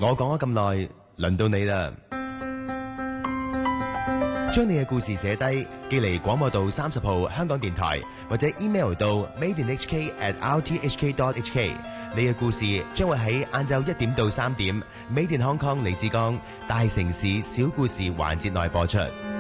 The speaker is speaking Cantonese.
我講咗咁耐，輪到你啦。將你嘅故事寫低，寄嚟廣播道30號香港電台，或者 email 到 madeinhk@rthk.hk。你嘅故事將會喺晏晝1點到3點，Made in Hong Kong 李志剛大城市小故事環節內播出。